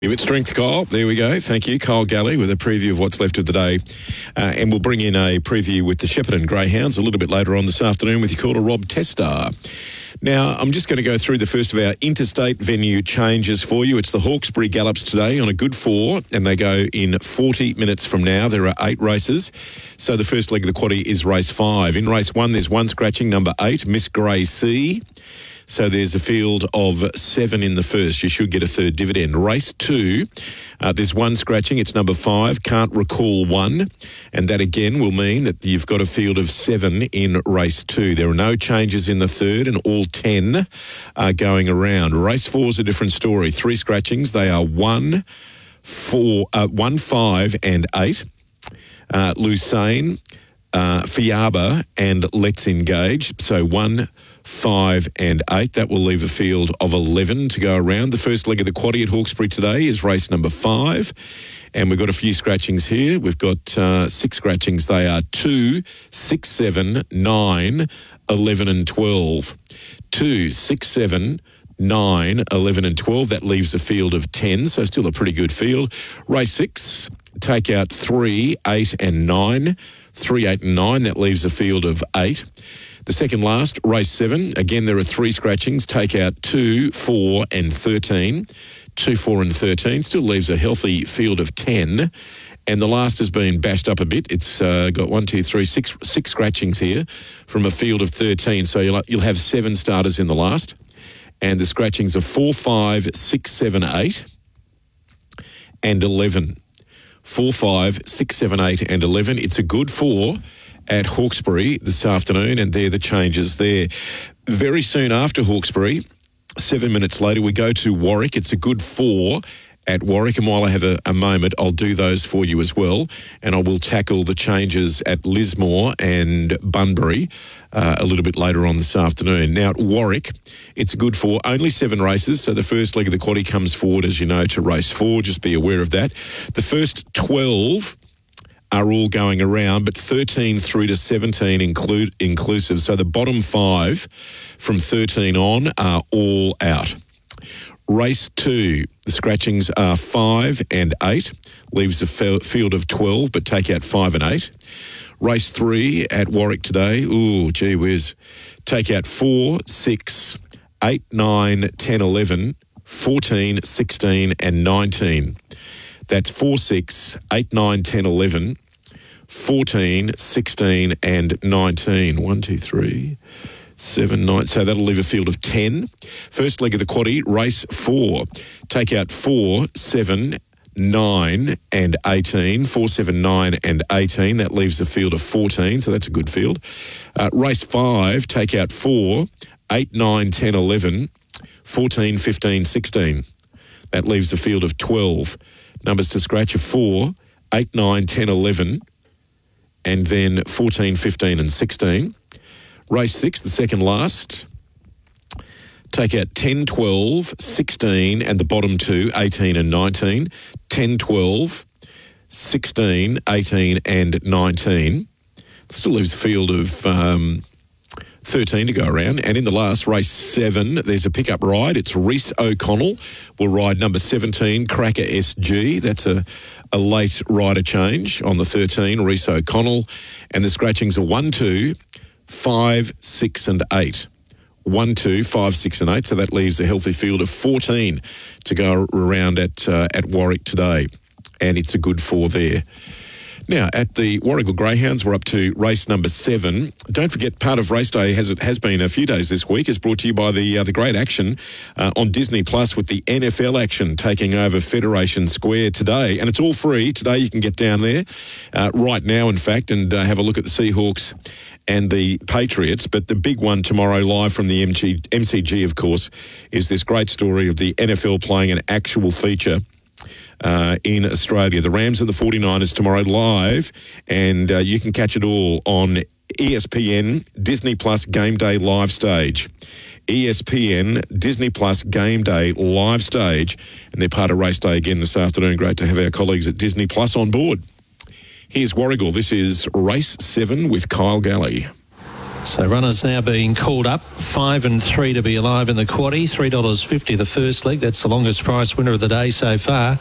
Give it strength, Kyle. There we go. Thank you, Kyle Galley, with a preview of what's left of the day. And we'll bring in a preview with the Shepparton Greyhounds a little bit later on this afternoon with your caller, Rob Testar. Now, I'm just going to go through the first of our interstate venue changes for you. It's the Hawkesbury Gallops today on a good 4, and they go in 40 minutes from now. There are 8 races. So the first leg of the quaddie is race 5. In race 1, there's one scratching, number 8, Miss Grey C. So there's a field of 7 in the first. You should get a third dividend. Race 2, there's one scratching. It's number 5, Can't Recall 1. And that again will mean that you've got a field of 7 in race 2. There are no changes in the third, and all 10 are going around. Race 4 is a different story. 3 scratchings. They are 1, 5 and 8. Lucene, Fiaba and Let's Engage. So 1, 5 and 8. That will leave a field of 11 to go around. The first leg of the quaddie at Hawkesbury today is race number 5. And we've got a few scratchings here. We've got 6 scratchings. They are 2, 6, 7, 9, 11 and 12. 2, 6, 7, 9, 11 and 12. That leaves a field of 10, so still a pretty good field. Race 6, take out 3, 8 and 9. 3, 8 and 9. That leaves a field of 8. The second last, race 7. Again, there are 3 scratchings. Take out 2, 4 and 13. 2, 4 and 13. Still leaves a healthy field of 10. And the last has been bashed up a bit. It's got 6 scratchings here from a field of 13. So you'll have 7 starters in the last. And the scratchings are 4, 5, 6, 7, 8 and 11. 4, 5, 6, 7, 8 and 11. It's a good 4 at Hawkesbury this afternoon, and they're the changes there. Very soon after Hawkesbury, 7 minutes later, we go to Warwick. It's a good 4 at Warwick, and while I have a moment, I'll do those for you as well, and I will tackle the changes at Lismore and Bunbury a little bit later on this afternoon. Now, at Warwick, it's a good 4, only 7 races, so the first leg of the quaddie comes forward, as you know, to race 4. Just be aware of that. The first 12 are all going around, but 13 through to 17 inclusive. So the bottom 5 from 13 on are all out. Race 2, the scratchings are 5 and 8, leaves a field of 12, but take out 5 and 8. Race 3 at Warwick today, ooh, gee whiz, take out 4, 6, 8, 9, 10, 11, 14, 16 and 19. That's 4, 6, 8, 9, 10, 11, 14, 16 and 19. 1, 2, 3, 7, 9. So that'll leave a field of 10. First leg of the quaddie, race 4. Take out 4, 7, 9 and 18. 4, 7, 9 and 18. That leaves a field of 14, so that's a good field. Race 5, take out 4, 8, 9, 10, 11, 14, 15, 16. That leaves a field of 12. Numbers to scratch are 4, 8, 9, 10, 11, and then 14, 15 and 16. Race 6, the second last. Take out 10, 12, 16 and the bottom 2, 18 and 19. 10, 12, 16, 18 and 19. Still leaves a field of 13 to go around. And in the last, race 7, there's a pickup ride. It's Reese O'Connell will ride number 17, Cracker SG. That's a late rider change on the 13, Reese O'Connell. And the scratchings are 1, 2, 5, 6 and 8. 1, 2, 5, 6 and 8. So that leaves a healthy field of 14 to go around at Warwick today. And it's a good 4 there. Now, at the Warragul Greyhounds, we're up to race number 7. Don't forget, part of race day, as it has been a few days this week, is brought to you by the great action on Disney Plus with the NFL action taking over Federation Square today. And it's all free. Today you can get down there right now, in fact, and have a look at the Seahawks and the Patriots. But the big one tomorrow, live from the MCG, of course, is this great story of the NFL playing an actual feature in Australia. The Rams and the 49ers tomorrow live, and you can catch it all on ESPN Disney Plus Game Day Live Stage. ESPN Disney Plus Game Day Live Stage, and they're part of race day again this afternoon. Great to have our colleagues at Disney Plus on board. Here's Warragul. This is race 7 with Kyle Galley. So runners now being called up, 5 and 3 to be alive in the quaddie, $3.50 the first leg. That's the longest price winner of the day so far.